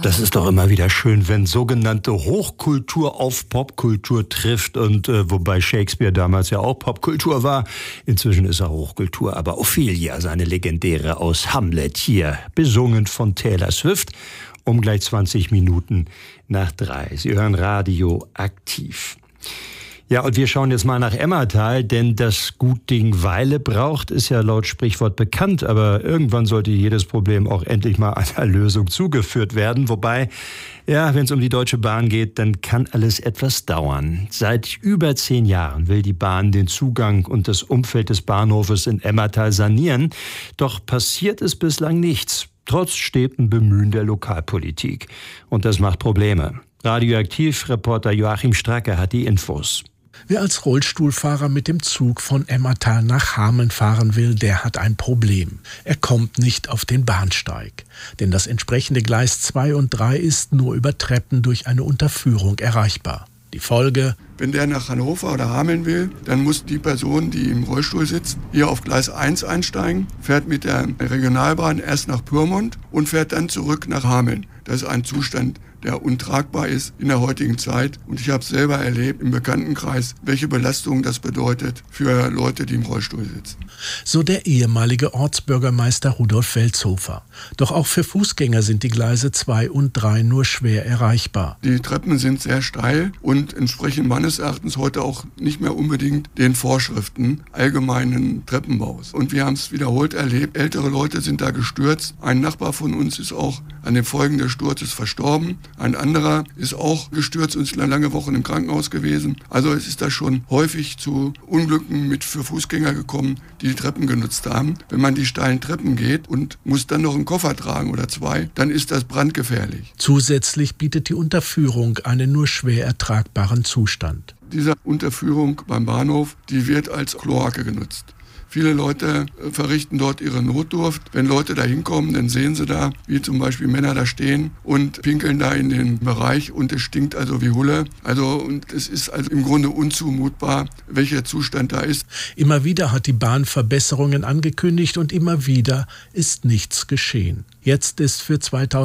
Das ist doch immer wieder schön, wenn sogenannte Hochkultur auf Popkultur trifft. Und wobei Shakespeare damals ja auch Popkultur war, inzwischen ist er Hochkultur. Aber Ophelia, seine legendäre aus Hamlet, hier besungen von Taylor Swift, um gleich 20 Minuten nach 3. Sie hören Radio aktiv. Ja, und wir schauen jetzt mal nach Emmertal, denn das gut Ding Weile braucht, ist ja laut Sprichwort bekannt. Aber irgendwann sollte jedes Problem auch endlich mal einer Lösung zugeführt werden. Wobei, ja, wenn es um die Deutsche Bahn geht, dann kann alles etwas dauern. Seit über 10 Jahren will die Bahn den Zugang und das Umfeld des Bahnhofes in Emmertal sanieren. Doch passiert ist bislang nichts, trotz stetem Bemühen der Lokalpolitik. Und das macht Probleme. Radioaktiv-Reporter Joachim Stracke hat die Infos. Wer als Rollstuhlfahrer mit dem Zug von Emmertal nach Hameln fahren will, der hat ein Problem. Er kommt nicht auf den Bahnsteig. Denn das entsprechende Gleis 2 und 3 ist nur über Treppen durch eine Unterführung erreichbar. Die Folge: Wenn der nach Hannover oder Hameln will, dann muss die Person, die im Rollstuhl sitzt, hier auf Gleis 1 einsteigen, fährt mit der Regionalbahn erst nach Pyrmont und fährt dann zurück nach Hameln. Das ist ein Zustand, der untragbar ist in der heutigen Zeit. Und ich habe selber erlebt im Bekanntenkreis, welche Belastung das bedeutet für Leute, die im Rollstuhl sitzen. So der ehemalige Ortsbürgermeister Rudolf Welzhofer. Doch auch für Fußgänger sind die Gleise 2 und 3 nur schwer erreichbar. Die Treppen sind sehr steil und entsprechen meines Erachtens heute auch nicht mehr unbedingt den Vorschriften allgemeinen Treppenbaus. Und wir haben es wiederholt erlebt, ältere Leute sind da gestürzt. Ein Nachbar von uns ist auch an den Folgen des Sturzes verstorben. Ein anderer ist auch gestürzt und ist lange Wochen im Krankenhaus gewesen. Also es ist da schon häufig zu Unglücken für Fußgänger gekommen, die Treppen genutzt haben. Wenn man die steilen Treppen geht und muss dann noch einen Koffer tragen oder 2, dann ist das brandgefährlich. Zusätzlich bietet die Unterführung einen nur schwer ertragbaren Zustand. Diese Unterführung beim Bahnhof, die wird als Kloake genutzt. Viele Leute verrichten dort ihre Notdurft. Wenn Leute da hinkommen, dann sehen sie da, wie zum Beispiel Männer da stehen und pinkeln da in den Bereich und es stinkt also wie Hulle. Und es ist also im Grunde unzumutbar, welcher Zustand da ist. Immer wieder hat die Bahn Verbesserungen angekündigt und immer wieder ist nichts geschehen. Jetzt ist für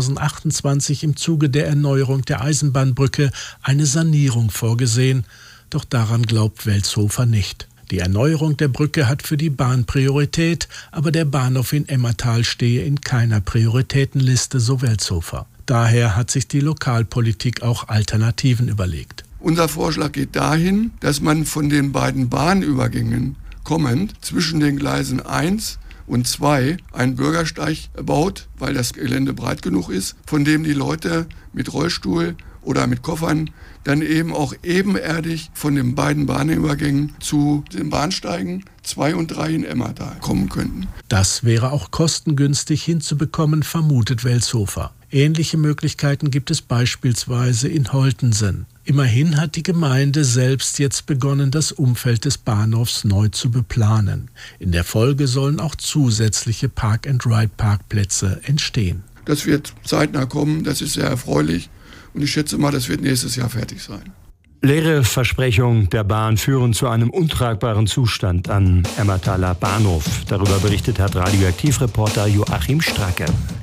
2028 im Zuge der Erneuerung der Eisenbahnbrücke eine Sanierung vorgesehen. Doch daran glaubt Welzhofer nicht. Die Erneuerung der Brücke hat für die Bahn Priorität, aber der Bahnhof in Emmertal stehe in keiner Prioritätenliste, so Welzhofer. Daher hat sich die Lokalpolitik auch Alternativen überlegt. Unser Vorschlag geht dahin, dass man von den beiden Bahnübergängen kommend zwischen den Gleisen 1 und 2 einen Bürgersteig baut, weil das Gelände breit genug ist, von dem die Leute mit Rollstuhl oder mit Koffern dann eben auch ebenerdig von den beiden Bahnübergängen zu den Bahnsteigen 2 und 3 in Emmertal kommen könnten. Das wäre auch kostengünstig hinzubekommen, vermutet Welzhofer. Ähnliche Möglichkeiten gibt es beispielsweise in Holtensen. Immerhin hat die Gemeinde selbst jetzt begonnen, das Umfeld des Bahnhofs neu zu beplanen. In der Folge sollen auch zusätzliche Park-and-Ride-Parkplätze entstehen. Das wird zeitnah kommen, das ist sehr erfreulich. Und ich schätze mal, das wird nächstes Jahr fertig sein. Leere Versprechungen der Bahn führen zu einem untragbaren Zustand am Emmertaler Bahnhof. Darüber berichtet hat Radioaktiv-Reporter Joachim Stracke.